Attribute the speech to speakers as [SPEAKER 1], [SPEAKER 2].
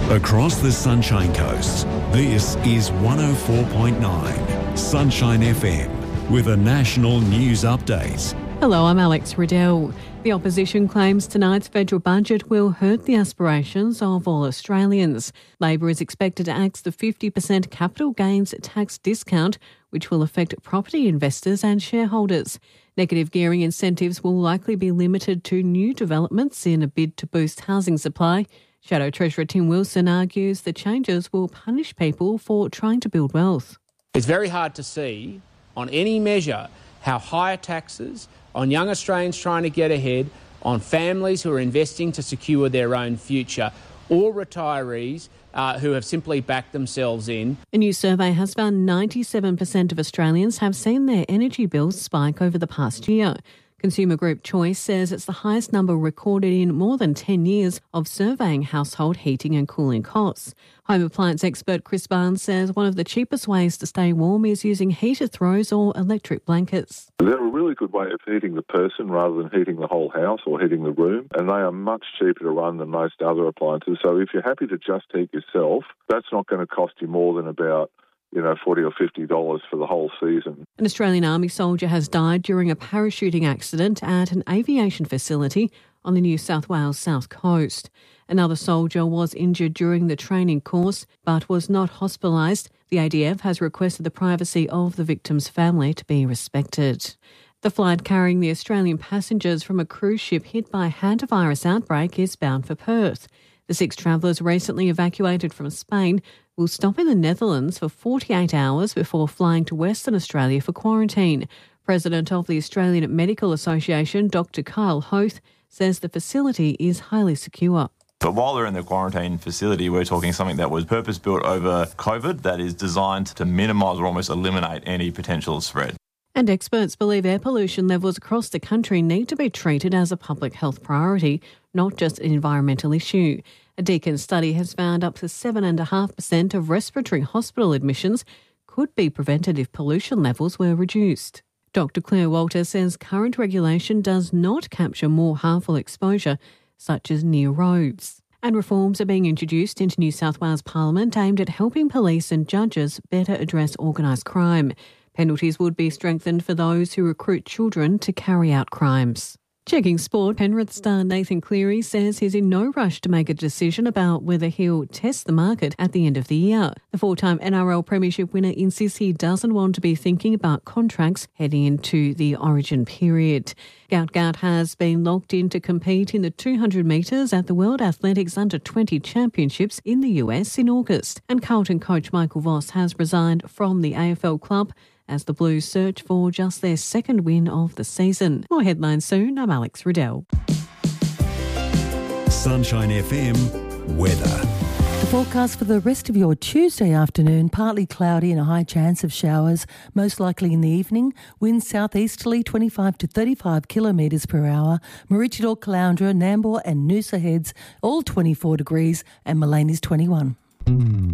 [SPEAKER 1] Across the Sunshine Coast, this is 104.9 Sunshine FM with a national news update.
[SPEAKER 2] Hello, I'm Alex Riddell. The opposition claims tonight's federal budget will hurt the aspirations of all Australians. Labor is expected to axe the 50% capital gains tax discount, which will affect property investors and shareholders. Negative gearing incentives will likely be limited to new developments in a bid to boost housing supply. Shadow Treasurer Tim Wilson argues the changes will punish people for trying to build wealth.
[SPEAKER 3] It's very hard to see on any measure how higher taxes on young Australians trying to get ahead, on families who are investing to secure their own future, or retirees who have simply backed themselves in.
[SPEAKER 2] A new survey has found 97% of Australians have seen their energy bills spike over the past year. Consumer Group Choice says it's the highest number recorded in more than 10 years of surveying household heating and cooling costs. Home appliance expert Chris Barnes says one of the cheapest ways to stay warm is using heater throws or electric blankets.
[SPEAKER 4] They're a really good way of heating the person rather than heating the whole house or heating the room, and they are much cheaper to run than most other appliances. So if you're happy to just heat yourself, that's not going to cost you more than about $40 or $50 for the whole season.
[SPEAKER 2] An Australian Army soldier has died during a parachuting accident at an aviation facility on the New South Wales south coast. Another soldier was injured during the training course but was not hospitalised. The ADF has requested the privacy of the victim's family to be respected. The flight carrying the Australian passengers from a cruise ship hit by a hantavirus outbreak is bound for Perth. The 6 travellers recently evacuated from Spain will stop in the Netherlands for 48 hours before flying to Western Australia for quarantine. President of the Australian Medical Association, Dr Kyle Hoth, says the facility is highly secure.
[SPEAKER 5] But while they're in the quarantine facility, we're talking something that was purpose-built over COVID that is designed to minimise or almost eliminate any potential spread.
[SPEAKER 2] And experts believe air pollution levels across the country need to be treated as a public health priority, not just an environmental issue. A Deakin study has found up to 7.5% of respiratory hospital admissions could be prevented if pollution levels were reduced. Dr Claire Walter says current regulation does not capture more harmful exposure, such as near roads. And reforms are being introduced into New South Wales Parliament aimed at helping police and judges better address organised crime. Penalties would be strengthened for those who recruit children to carry out crimes. Checking sport, Penrith star Nathan Cleary says he's in no rush to make a decision about whether he'll test the market at the end of the year. The 4-time NRL Premiership winner insists he doesn't want to be thinking about contracts heading into the origin period. Gout has been locked in to compete in the 200 metres at the World Athletics Under-20 Championships in the US in August. And Carlton coach Michael Voss has resigned from the AFL club as the Blues search for just their second win of the season. More headlines soon. I'm Alex Riddell.
[SPEAKER 1] Sunshine FM weather.
[SPEAKER 6] The forecast for the rest of your Tuesday afternoon, partly cloudy and a high chance of showers, most likely in the evening. Winds southeasterly 25 to 35 kilometres per hour. Maroochydore, Caloundra, Nambour and Noosa Heads, all 24 degrees, and Mullane is 21.